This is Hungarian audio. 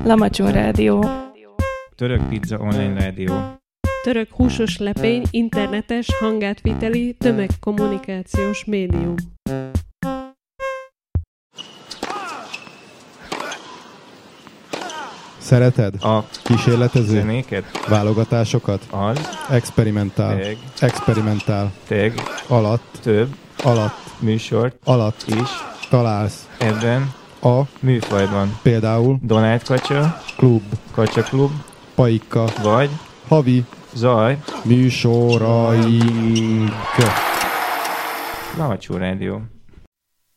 Lamacsó Rádió. Török Pizza Online Rádió. Török húsos lepény internetes hangátviteli tömegkommunikációs médium. Szereted? A kísérletező zenéket? Válogatásokat? Az. Experimentál. Teg. Experimentál. Teg. Alatt. Több. Alatt. Műsort. Alatt. Is. Találsz. Ebben. A. Műfajban. Például. Donát Kacsa. Klub. Kacsa Klub. Paika. Vagy. Havi. Zaj. Műsoraink. Lamacsó Rádió.